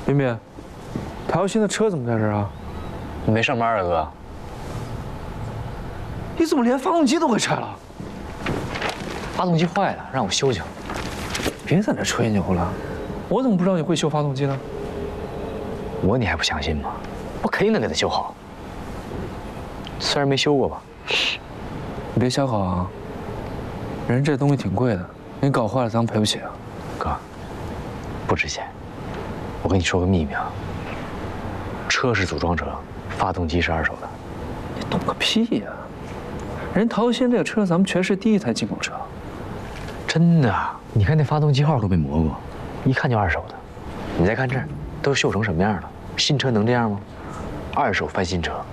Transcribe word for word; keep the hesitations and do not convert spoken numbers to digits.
彬彬，陶耀新的车怎么在这儿啊？ 你没上班啊，哥？ 你怎么连发动机都给拆了？ 发动机坏了，让我修修。 别在这吹牛了，我怎么不知道你会修发动机呢？ 我你还不相信吗？我肯定能给它修好。虽然没修过吧。 你别瞎搞啊！人这东西挺贵的，你搞坏了咱们赔不起啊。 哥，不值钱。我跟你说个秘密啊，车是组装车，发动机是二手的。 你懂个屁呀！人陶鑫这个车，咱们全市第一台进口车。 真的，你看那发动机号都没磨过，一看就二手的。你再看这儿，都锈成什么样了？新车能这样吗？二手翻新车，